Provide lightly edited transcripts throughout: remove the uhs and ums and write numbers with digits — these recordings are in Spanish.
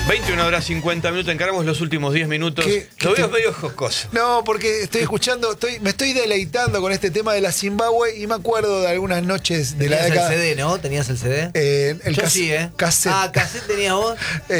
21:50. Encaramos los últimos 10 minutos. Lo veo medio jocoso. No, porque estoy escuchando, me estoy deleitando con este tema de la Zimbabue y me acuerdo de algunas noches de la década. Tenías el CD, ¿no? ¿Tenías el CD? Yo sí, ¿eh? Cassette. Ah, ¿cassette tenías vos?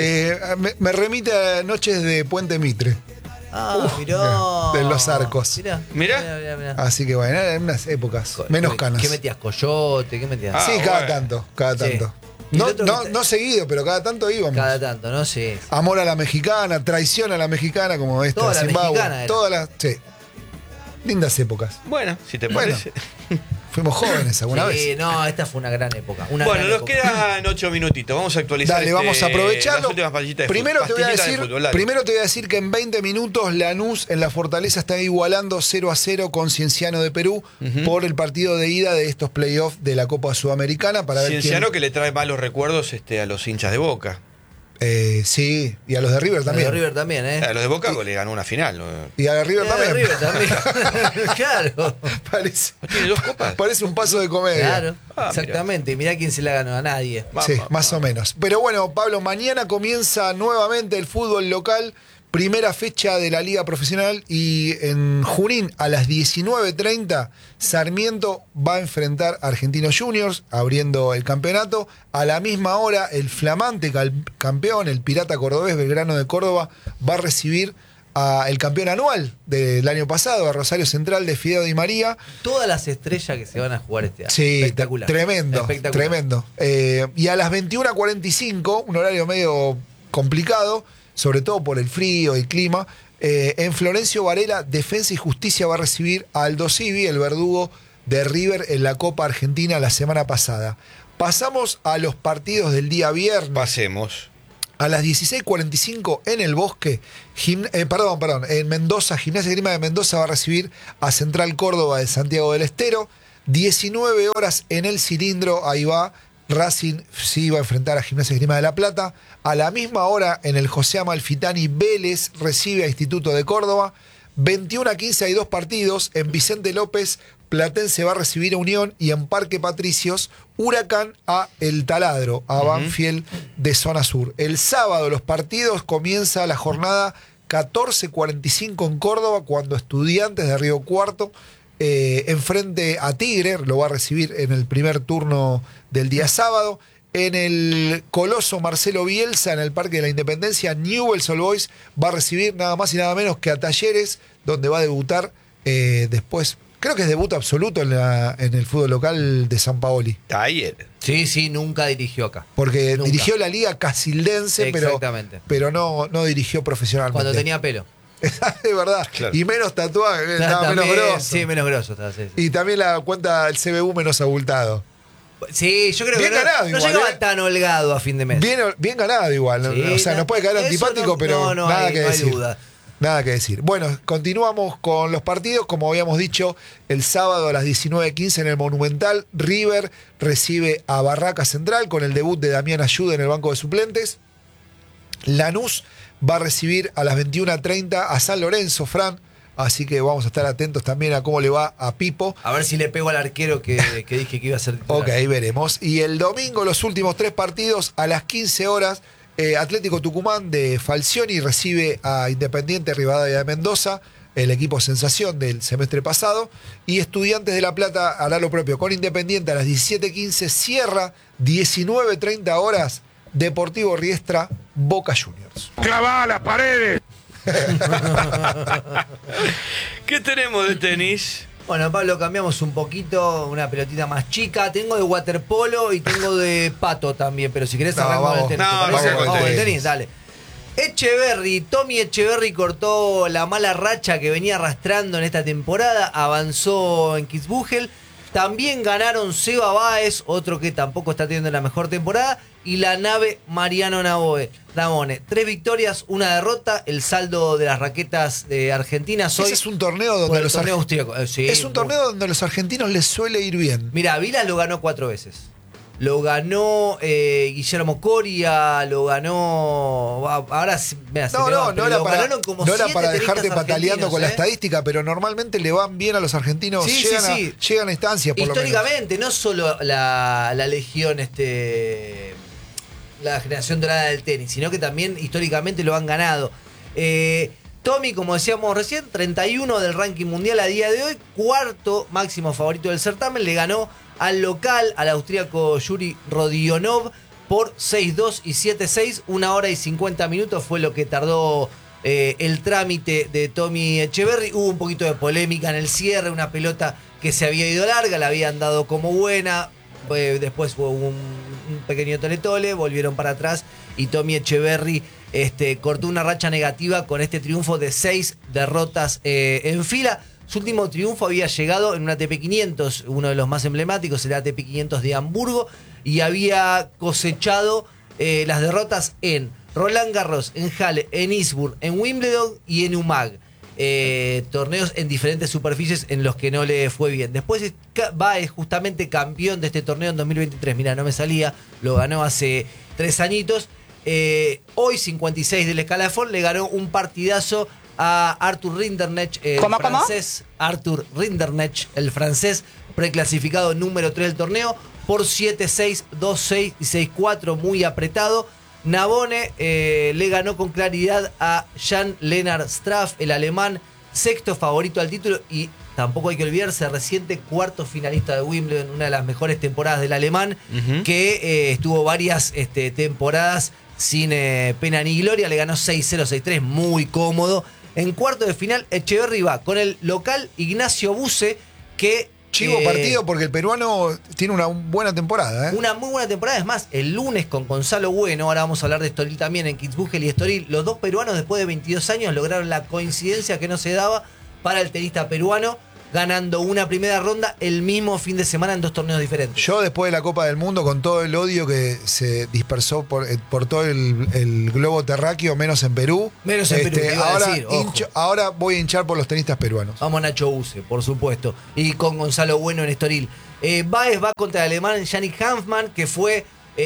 Me remite a noches de Puente Mitre. Mirá. De los Arcos. Mirá. Así que bueno, eran unas épocas menos canas. ¿Qué metías? ¿Coyote? ¿Qué metías? Sí, cada tanto. Sí. No seguido, pero cada tanto íbamos. Cada tanto, ¿no? Sí. Amor a la mexicana, traición a la mexicana, como esta, Toda la Zimbabue. mexicana era. Todas las. Sí. Lindas épocas. Bueno, si te parece. Fuimos jóvenes alguna vez. Sí, no, esta fue una gran época. Bueno, nos quedan 8 minutitos. Vamos a actualizar. Dale, vamos a aprovecharlo. Las últimas pastillitas de Primero te voy a fútbol. decir que en 20 minutos Lanús en la Fortaleza está igualando 0-0 con Cienciano de Perú por el partido de ida de estos playoffs de la Copa Sudamericana. Para ver Cienciano que le trae malos recuerdos a los hinchas de Boca. Sí, y a los de River también. A los de River también, ¿eh? A los de Boca le ganó una final. Y a River también. A River también. Claro. ¿Tiene 2 copas? Parece un paso de comedia. Claro, exactamente. Mirá quién se la ganó, a nadie. Sí, más o menos. Pero bueno, Pablo, mañana comienza nuevamente el fútbol local. Primera fecha de la Liga Profesional y en Junín a las 19:30 Sarmiento va a enfrentar a Argentinos Juniors abriendo el campeonato. A la misma hora el flamante campeón, el Pirata Cordobés Belgrano de Córdoba, va a recibir al campeón anual del año pasado, a Rosario Central de Fideo Di María. Todas las estrellas que se van a jugar este año. Sí, espectacular. Tremendo. Y a las 21:45, un horario medio complicado, sobre todo por el frío y clima, en Florencio Varela, Defensa y Justicia va a recibir a Aldo Civi, el verdugo de River en la Copa Argentina la semana pasada. Pasamos a los partidos del día viernes. Pasemos. A las 16:45 en el Bosque, en Mendoza, Gimnasia Esgrima de Mendoza va a recibir a Central Córdoba de Santiago del Estero. 19 horas en el Cilindro, ahí va Racing, sí va a enfrentar a Gimnasia Esgrima de La Plata. A la misma hora en el José Amalfitani, Vélez recibe a Instituto de Córdoba. 21:15 hay 2 partidos. En Vicente López, Platense va a recibir a Unión y en Parque Patricios, Huracán a El Taladro, a Banfield de Zona Sur. El sábado los partidos, comienza la jornada 14:45 en Córdoba, cuando Estudiantes de Río Cuarto enfrente a Tigre, lo va a recibir en el primer turno del día sábado. En el Coloso Marcelo Bielsa, en el Parque de la Independencia, Newell's Old Boys va a recibir nada más y nada menos que a Talleres, donde va a debutar después. Creo que es debut absoluto en el fútbol local de San Paoli. Talleres. Sí, nunca dirigió acá. Porque dirigió la Liga Casildense, pero no dirigió profesionalmente. Cuando tenía pelo. Es verdad. Claro. Y menos tatuaje, estaba menos grosso. Sí, menos grosso estaba, sí. Y también la cuenta el CBU menos abultado. Sí, yo creo bien que ganado, no igual, llegaba tan holgado a fin de mes. Bien ganado igual. Sí, o sea, nos puede caer antipático, pero nada que decir. Duda. Nada que decir. Bueno, continuamos con los partidos. Como habíamos dicho, el sábado a las 19:15 en el Monumental, River recibe a Barraca Central con el debut de Damián Ayuda en el banco de suplentes. Lanús va a recibir a las 21:30 a San Lorenzo, Fran. Así que vamos a estar atentos también a cómo le va a Pipo. A ver si le pego al arquero que dije que iba a ser titular. Ok, veremos. Y el domingo, los últimos 3 partidos, a las 15 horas, Atlético Tucumán de Falcioni recibe a Independiente Rivadavia de Mendoza, el equipo sensación del semestre pasado. Y Estudiantes de La Plata hará lo propio con Independiente a las 17:15. Cierra 19:30 horas, Deportivo Riestra, Boca Juniors. ¡Clavá las paredes! ¿Qué tenemos de tenis? Bueno, Pablo, cambiamos un poquito, una pelotita más chica. Tengo de waterpolo y tengo de pato también, pero si querés arrancar con el tenis. Vamos con el tenis, dale. Tommy Echeverry cortó la mala racha que venía arrastrando en esta temporada, avanzó en Kitzbühel. También ganaron Seba Báez, otro que tampoco está teniendo la mejor temporada, y la nave Mariano Navone. 3 victorias, 1 derrota, el saldo de las raquetas de Argentina. Ese es un torneo donde es un torneo donde los argentinos les suele ir bien. Mira, Vilas lo ganó 4 veces. Lo ganó Guillermo Coria, lo ganó. Ahora no era para dejarte pataleando con la estadística, pero normalmente le van bien a los argentinos. Llegan a instancias, por históricamente, lo menos. no solo la legión la generación dorada del tenis, sino que también históricamente lo han ganado. Tommy, como decíamos recién, 31 del ranking mundial a día de hoy, cuarto máximo favorito del certamen, le ganó al local, al austríaco Yuri Rodionov, por 6-2 y 7-6, 1 hora y 50 minutos fue lo que tardó el trámite de Tommy Etcheverry. Hubo un poquito de polémica en el cierre, una pelota que se había ido larga, la habían dado como buena, después hubo un pequeño tole-tole, volvieron para atrás y Tommy Etcheverry cortó una racha negativa con este triunfo de 6 derrotas en fila. Su último triunfo había llegado en un ATP 500, uno de los más emblemáticos, el ATP 500 de Hamburgo, y había cosechado las derrotas en Roland Garros, en Halle, en Eastbourne, en Wimbledon y en UMAG. Torneos en diferentes superficies en los que no le fue bien. Después es justamente campeón de este torneo en 2023. Mira, no me salía, lo ganó hace 3 añitos. Hoy 56 del escalafón, le ganó un partidazo a Arthur Rinderknecht, el francés. Arthur Rinderknecht, el francés, preclasificado número 3 del torneo, por 7-6, 2-6 y 6-4, muy apretado. Navone le ganó con claridad a Jan-Lennard Straff, el alemán, sexto favorito al título, y tampoco hay que olvidarse, reciente cuarto finalista de Wimbledon, una de las mejores temporadas del alemán, que estuvo varias temporadas sin pena ni gloria, le ganó 6-0, 6-3, muy cómodo. En cuarto de final, Etcheverry va con el local Ignacio Buse, que... Chivo partido porque el peruano tiene una buena temporada. Una muy buena temporada. Es más, el lunes con Gonzalo Bueno, ahora vamos a hablar de Estoril también, en Kitzbühel y Estoril, los dos peruanos después de 22 años lograron la coincidencia que no se daba para el tenista peruano, ganando una primera ronda el mismo fin de semana en 2 torneos diferentes. Yo después de la Copa del Mundo, con todo el odio que se dispersó por todo el globo terráqueo, menos en Perú. Menos en Perú, te iba a decir, ahora voy a hinchar por los tenistas peruanos. Vamos a Nacho Buse, por supuesto. Y con Gonzalo Bueno en Estoril. Baez va contra el alemán Yannick Hanfmann, que fue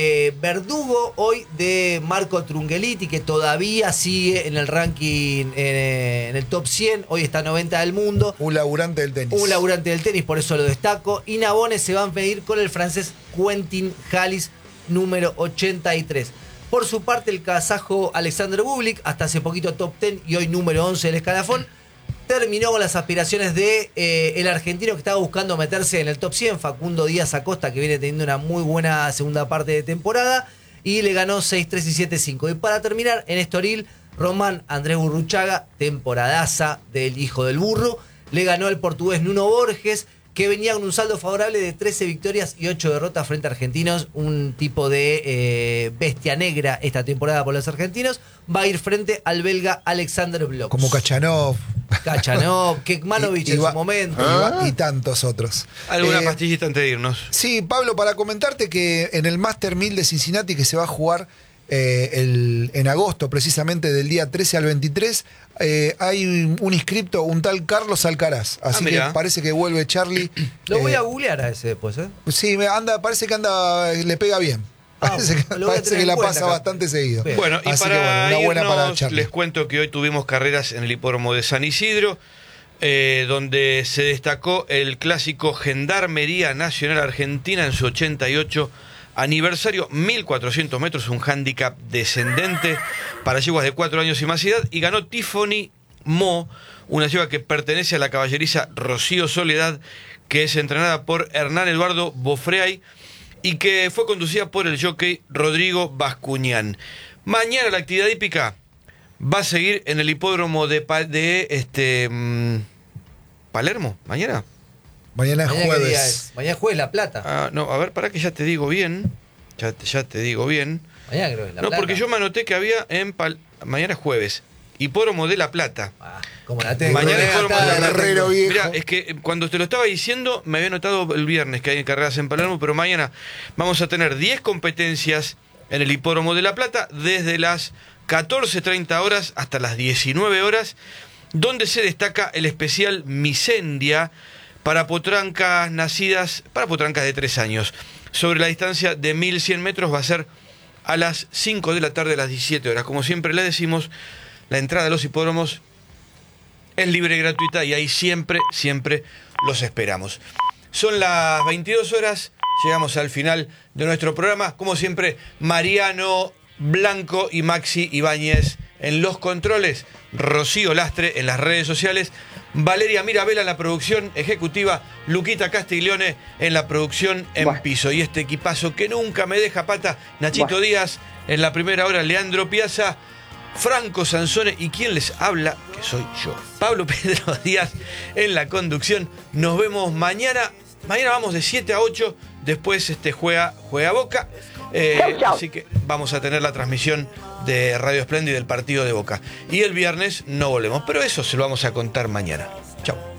verdugo hoy de Marco Trungelliti, que todavía sigue en el ranking, en el top 100, hoy está 90 del mundo. Un laburante del tenis. Un laburante del tenis, por eso lo destaco. Y Navone se va a medir con el francés Quentin Halys, número 83. Por su parte, el kazajo Alexander Bublik, hasta hace poquito top 10 y hoy número 11 del escalafón, terminó con las aspiraciones de el argentino que estaba buscando meterse en el top 100, Facundo Díaz Acosta, que viene teniendo una muy buena segunda parte de temporada, y le ganó 6-3 y 7-5. Y para terminar, en Estoril, Román Andrés Burruchaga, temporadaza del hijo del burro, le ganó al portugués Nuno Borges, que venía con un saldo favorable de 13 victorias y 8 derrotas frente a argentinos, un tipo de bestia negra esta temporada por los argentinos. Va a ir frente al belga Alexander Bloch. Como Kachanov, Kekmanovic en su momento. Y tantos otros. ¿Alguna pastillita antes de irnos? Sí, Pablo, para comentarte que en el Master 1000 de Cincinnati, que se va a jugar en agosto, precisamente del día 13 al 23, hay un inscripto, un tal Carlos Alcaraz. Así que parece que vuelve Charlie. Lo voy a googlear a ese después, ¿eh? Sí, parece que le pega bien. Parece que la pasa bastante seguido. Bien. Bueno, y así para una buena irnos, para Charlie. les cuento que hoy tuvimos carreras en el hipódromo de San Isidro, donde se destacó el clásico Gendarmería Nacional Argentina en su 88 aniversario, 1400 metros, un hándicap descendente para yeguas de 4 años y más edad, y ganó Tiffany Mo, una yegua que pertenece a la caballeriza Rocío Soledad, que es entrenada por Hernán Eduardo Bofreay y que fue conducida por el jockey Rodrigo Bascuñán. Mañana la actividad hípica va a seguir en el hipódromo de Palermo. Mañana es jueves. Mañana es jueves, La Plata. No, a ver, para que ya te digo bien. Ya te digo bien. Mañana creo que es La Plata. No, porque yo me anoté que había mañana es jueves. Hipódromo de La Plata. Como la tengo. Mañana es hipódromo de La Plata. Guerrero viejo. Mirá, es que cuando te lo estaba diciendo, me había notado el viernes que hay carreras en Palermo, pero mañana vamos a tener 10 competencias en el hipódromo de La Plata, desde las 14:30 horas hasta las 19 horas, donde se destaca el especial Misendia para potrancas de 3 años. Sobre la distancia de 1100 metros va a ser a las 5 de la tarde, a las 17 horas. Como siempre le decimos, la entrada a los hipódromos es libre y gratuita y ahí siempre los esperamos. Son las 22 horas, llegamos al final de nuestro programa. Como siempre, Mariano Blanco y Maxi Ibáñez en los controles, Rocío Lastre en las redes sociales, Valeria Mirabella en la producción ejecutiva, Luquita Castiglione en la producción en piso. Y este equipazo que nunca me deja pata, Nachito Díaz en la primera hora, Leandro Piazza, Franco Sansone y quien les habla, que soy yo, Pablo Pedro Díaz en la conducción. Nos vemos mañana. Mañana vamos de 7 a 8, después juega Boca. Así que vamos a tener la transmisión de Radio Splendid del partido de Boca. Y el viernes no volvemos, pero eso se lo vamos a contar mañana. Chau.